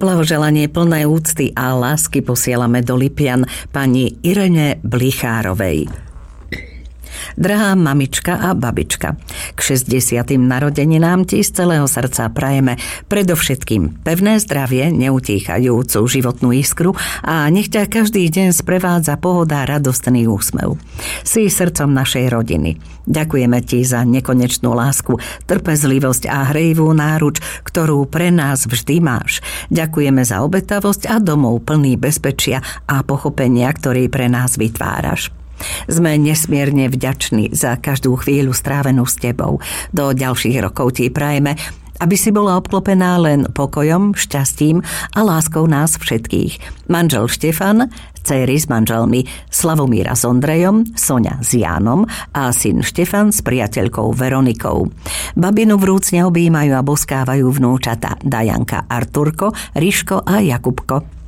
Blahoželanie plné úcty a lásky posielame do Lipian pani Irene Blichárovej. Drahá mamička a babička, k 60. narodeninám ti z celého srdca prajeme predovšetkým pevné zdravie, neutíchajúcu životnú iskru a nech ťa každý deň sprevádza pohoda a radostný úsmev. Si srdcom našej rodiny. Ďakujeme ti za nekonečnú lásku, trpezlivosť a hrejivú náruč, ktorú pre nás vždy máš. Ďakujeme za obetavosť a domov plný bezpečia a pochopenia, ktorý pre nás vytváraš. Sme nesmierne vďační za každú chvíľu strávenú s tebou. Do ďalších rokov ti prajeme, aby si bola obklopená len pokojom, šťastím a láskou nás všetkých. Manžel Štefan, dcéry s manželmi Slavomíra s Ondrejom, Soňa s Jánom a syn Štefan s priateľkou Veronikou. Babinu vrúcne objímajú a boskávajú vnúčata Dajanka, Arturko, Ríško a Jakubko.